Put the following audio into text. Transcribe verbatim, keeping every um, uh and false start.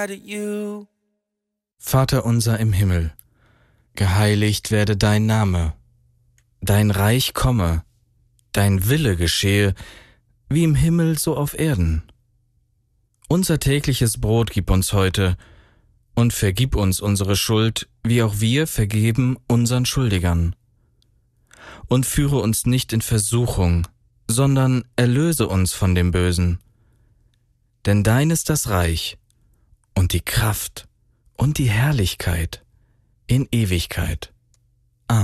you. Vater unser im Himmel, geheiligt werde dein Name, dein Reich komme, dein Wille geschehe, wie im Himmel so auf Erden. Unser tägliches Brot gib uns heute und vergib uns unsere Schuld, wie auch wir vergeben unseren Schuldigern. Und führe uns nicht in Versuchung, sondern erlöse uns von dem Bösen. Denn dein ist das Reich und die Kraft und die Herrlichkeit in Ewigkeit.